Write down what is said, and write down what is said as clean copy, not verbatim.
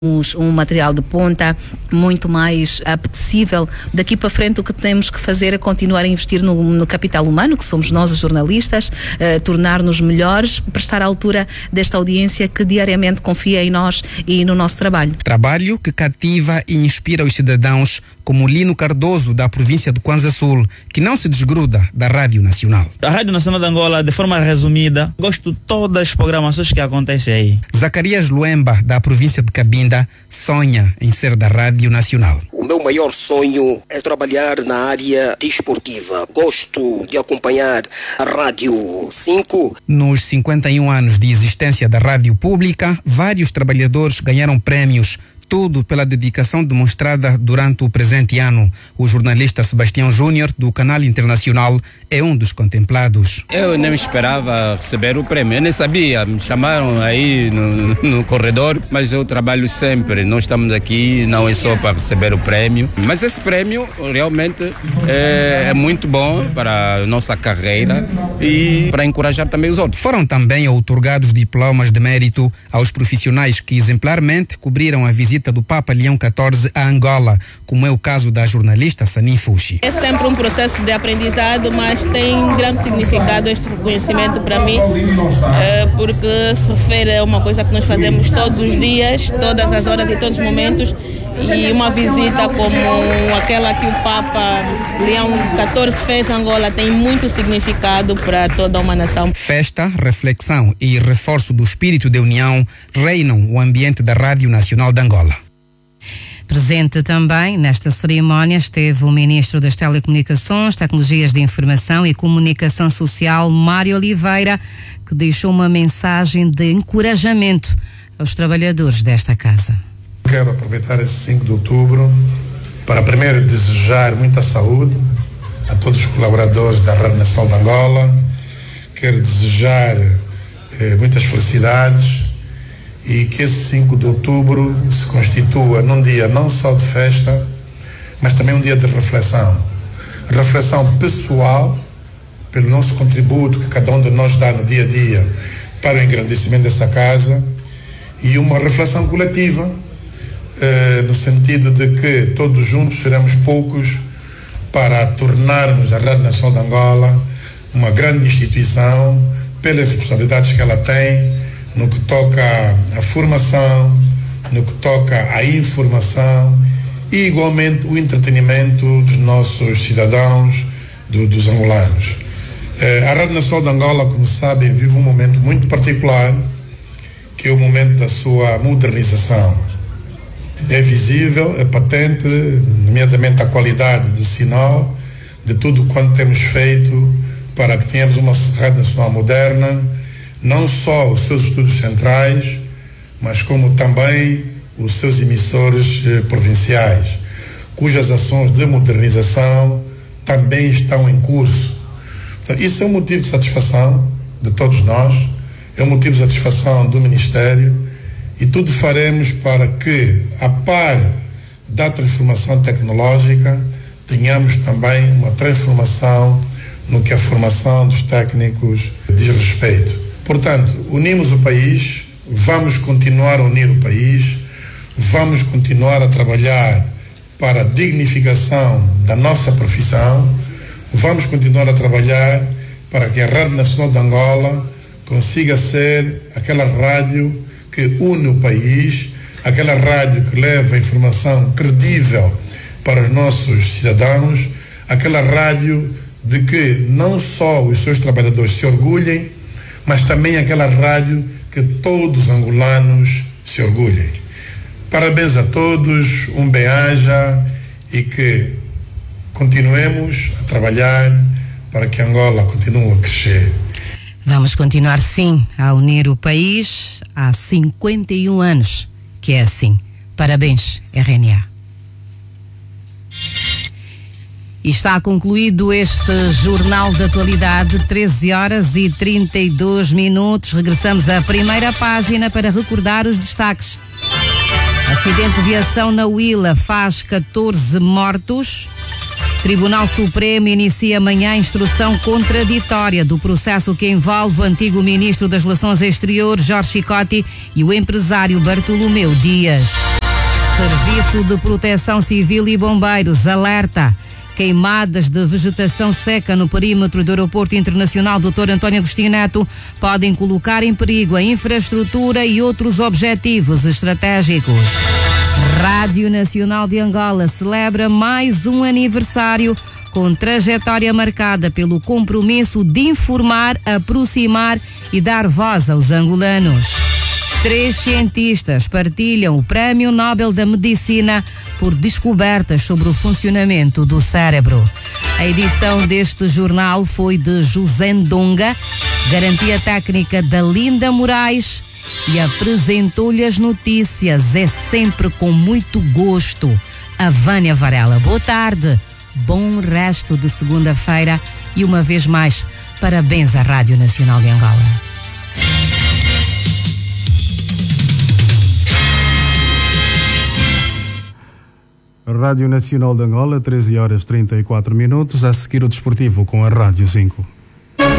um material de ponta muito mais apetecível. Daqui para frente o que temos que fazer é continuar a investir no capital humano, que somos nós os jornalistas, tornar-nos melhores, prestar à altura desta audiência que diariamente confia em nós e no nosso trabalho. Trabalho que cativa e inspira os cidadãos, como Lino Cardoso, da província do Kwanza Sul, que não se desgruda da Rádio Nacional. A Rádio Nacional de Angola, de forma resumida, gosto de todas as programações que acontecem aí. Zacarias Luemba, da província de Cabinda, sonha em ser da Rádio Nacional. O meu maior sonho é trabalhar na área desportiva. Gosto de acompanhar a Rádio 5. Nos 51 anos de existência da rádio pública, vários trabalhadores ganharam prémios, tudo pela dedicação demonstrada durante o presente ano. O jornalista Sebastião Júnior, do Canal Internacional, é um dos contemplados. Eu nem esperava receber o prêmio, eu nem sabia, me chamaram aí no corredor, mas eu trabalho sempre, nós estamos aqui não é só para receber o prêmio, mas esse prêmio realmente é muito bom para a nossa carreira e para encorajar também os outros. Foram também outorgados diplomas de mérito aos profissionais que exemplarmente cobriram a visita do Papa Leão XIV a Angola, como é o caso da jornalista Sanin Fushi. É sempre um processo de aprendizado, mas tem grande significado este reconhecimento para mim, porque se feira é uma coisa que nós fazemos todos os dias, todas as horas e todos os momentos, e uma visita como aquela que o Papa Leão XIV fez a Angola tem muito significado para toda uma nação. Festa, reflexão e reforço do espírito de união reinam o ambiente da Rádio Nacional de Angola. Presente também nesta cerimónia esteve o Ministro das Telecomunicações, Tecnologias de Informação e Comunicação Social, Mário Oliveira, que deixou uma mensagem de encorajamento aos trabalhadores desta casa. Quero aproveitar esse 5 de outubro para primeiro desejar muita saúde a todos os colaboradores da Rádio Nacional de Angola. Quero desejar muitas felicidades e que esse 5 de outubro se constitua num dia não só de festa, mas também um dia de reflexão. Reflexão pessoal, pelo nosso contributo que cada um de nós dá no dia a dia para o engrandecimento dessa casa, e uma reflexão coletiva, no sentido de que todos juntos seremos poucos para tornarmos a Rádio Nacional de Angola uma grande instituição, pelas responsabilidades que ela tem no que toca à formação, no que toca à informação e igualmente o entretenimento dos nossos cidadãos, dos angolanos. A Rádio Nacional de Angola, como sabem, vive um momento muito particular, que é o momento da sua modernização. É visível, é patente, nomeadamente a qualidade do sinal, de tudo quanto temos feito para que tenhamos uma Rádio Nacional moderna, não só os seus estúdios centrais, mas como também os seus emissores provinciais, cujas ações de modernização também estão em curso. Então, isso é um motivo de satisfação de todos nós, é um motivo de satisfação do Ministério, e tudo faremos para que, a par da transformação tecnológica, tenhamos também uma transformação no que a formação dos técnicos diz respeito. Portanto, unimos o país, vamos continuar a unir o país, vamos continuar a trabalhar para a dignificação da nossa profissão, vamos continuar a trabalhar para que a Rádio Nacional de Angola consiga ser aquela rádio que une o país, aquela rádio que leva informação credível para os nossos cidadãos, aquela rádio de que não só os seus trabalhadores se orgulhem, mas também aquela rádio que todos os angolanos se orgulhem. Parabéns a todos, um bem-aja e que continuemos a trabalhar para que Angola continue a crescer. Vamos continuar sim a unir o país há 51 anos, que é assim. Parabéns, RNA. E está concluído este Jornal de Atualidade, 13h32. Regressamos à primeira página para recordar os destaques. Acidente de viação na Huila faz 14 mortos. Tribunal Supremo inicia amanhã a instrução contraditória do processo que envolve o antigo ministro das Relações Exteriores, Jorge Chicote, e o empresário Bartolomeu Dias. Serviço de Proteção Civil e Bombeiros alerta. Queimadas de vegetação seca no perímetro do Aeroporto Internacional Dr. António Agostinho Neto podem colocar em perigo a infraestrutura e outros objetivos estratégicos. Rádio Nacional de Angola celebra mais um aniversário com trajetória marcada pelo compromisso de informar, aproximar e dar voz aos angolanos. 3 cientistas partilham o Prémio Nobel da Medicina por descobertas sobre o funcionamento do cérebro. A edição deste jornal foi de José Ndonga, garantia técnica da Linda Moraes e apresentou-lhe as notícias, é sempre com muito gosto, a Vânia Varela. Boa tarde, bom resto de segunda-feira e uma vez mais, parabéns à Rádio Nacional de Angola. Rádio Nacional de Angola, 13h34, a seguir o desportivo com a Rádio 5.